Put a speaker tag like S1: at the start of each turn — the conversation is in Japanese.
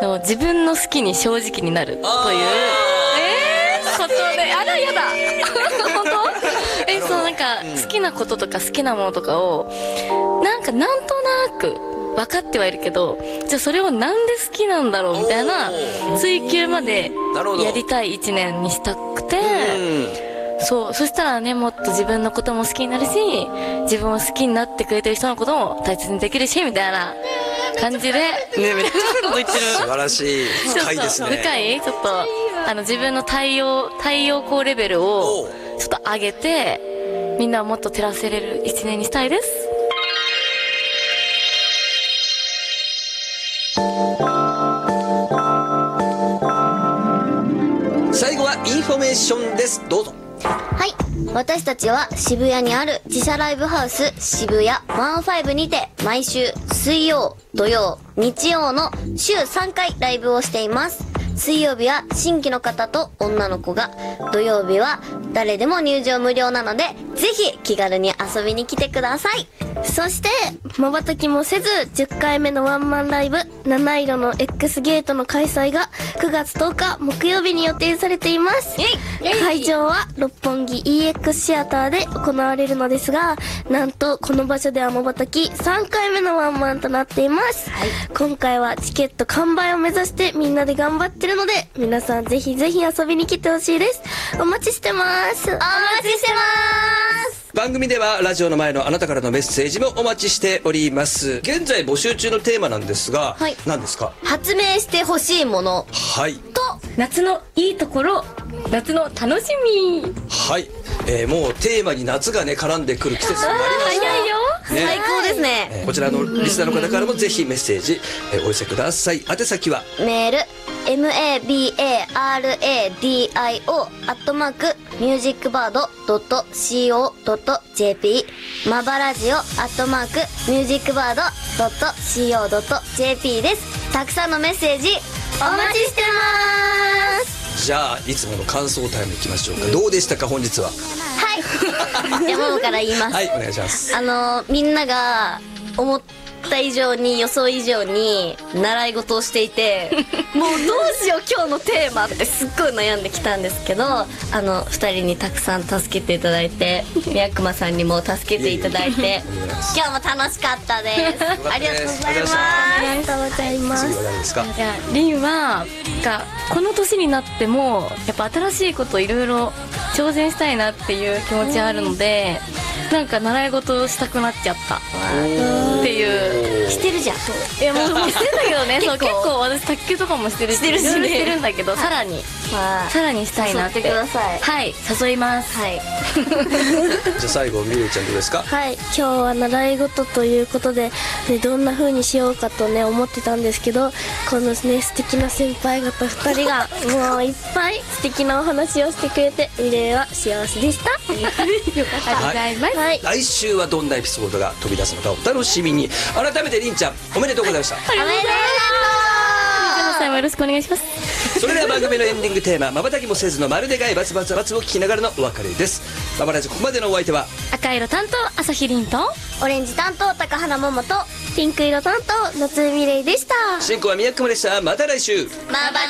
S1: 自分の好きに正直になるということで、あらやだ本当そう、なんか好きなこととか好きなものとかをなんとなく分かってはいるけど、じゃあそれをなんで好きなんだろうみたいな追求までやりたい一年にしたくて、そしたらね、もっと自分のことも好きになるし、自分を好きになってくれてる人のことも大切にできるしみたいな感じでね、めっちゃこと言ってる。
S2: 素晴らしい。深いですね。
S1: 深い。ちょっと自分の太陽光レベルをちょっと上げて、みんなをもっと照らせれる一年にしたいです。
S2: 最後はインフォメーションです。どうぞ。
S3: はい、私たちは渋谷にある自社ライブハウス渋谷15にて毎週水曜、土曜、日曜の週3回ライブをしています。水曜日は新規の方と女の子が、土曜日は誰でも入場無料なので、ぜひ気軽に遊びに来てください。
S4: そして瞬きもせず10回目のワンマンライブ七色の X ゲートの開催が9月10日木曜日に予定されています。会場は六本木 EX シアターで行われるのですが、なんとこの場所では瞬き3回目のワンマンとなっています。今回はチケット完売を目指してみんなで頑張ってるので、皆さんぜひぜひ遊びに来てほしいです。お待ちしてます。
S3: お待ちしてます。
S2: 番組ではラジオの前のあなたからのメッセージもお待ちしております。現在募集中のテーマなんですが、
S3: はい、
S2: 何ですか？
S3: 発明してほしいもの。
S2: はい。
S3: と
S1: 夏のいいところ、夏の楽しみ。
S2: はい。もうテーマに夏がね絡んでくる季節になりました。
S1: 早いよ。
S3: 最高ですね。
S2: こちらのリスナーの方からもぜひメッセージ、お寄せください。宛先は
S3: メールmabaradio@musicbird.co.jp マバラジオ@musicbird.co.jp です。たくさんのメッセージお待ちしてます。
S2: じゃあいつもの感想タイムいきましょうか。どうでしたか本日は？
S3: はい。山本から言います。
S2: はい、お願いします。
S3: みんなが思った以上に、予想以上に習い事をしていてもうどうしよう今日のテーマってすっごい悩んできたんですけど、2人にたくさん助けていただいて、宮熊さんにも助けていただいて今日も楽しかったです。ありがとうございます。
S4: ありがとうございます。
S2: 次は誰ですか？
S1: いや、リンはこの年になってもやっぱ新しいこといろいろ挑戦したいなっていう気持ちあるので、なんか習い事をしたくなっちゃったっていう。
S3: してるじゃん。
S1: いやもうしてるんだけどね結構私卓球とかもしてるし、いろいろしてるんだけど、さらにしたいなって。
S3: 誘ってください。
S1: はい、誘います。
S3: はい。
S2: じゃあ最後みるちゃんどうですか？
S4: はい、今日は習い事ということで、ね、どんな風にしようかとね思ってたんですけど、このね素敵な先輩方2人がもういっぱい素敵なお話をしてくれて、ミレイは幸せでした。よかった。ありがとうございます。はい、
S2: 来週はどんなエピソードが飛び出すのかお楽しみに。改めてりんちゃんおめでとうございました。
S3: おめでとう。
S1: 皆さんもよろしくお願いします。
S2: それでは番組のエンディングテーマ瞬きもせずのまるでがいバツバツバツを聞きながらのお別れです。まばらじここまでのお相手は
S1: 赤色担当朝日凛と
S3: オレンジ担当高花桃と
S4: ピンク色担当夏江ミレイでした。
S2: 進行は宮久間でした。また来週。
S3: まば